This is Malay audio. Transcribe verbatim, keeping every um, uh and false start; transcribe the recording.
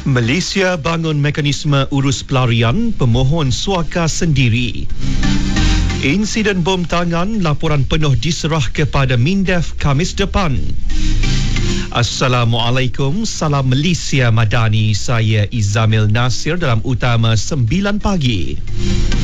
Malaysia bangun mekanisme urus pelarian pemohon suaka sendiri. Insiden bom tangan, laporan penuh diserah kepada Mindef Khamis depan. Assalamualaikum, salam Malaysia Madani. Saya Izamil Nasir dalam Utama sembilan pagi.